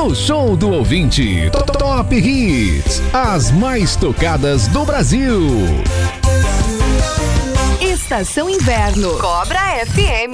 O show do ouvinte. Top Hits. As mais tocadas do Brasil. Estação Inverno. Cobra FM.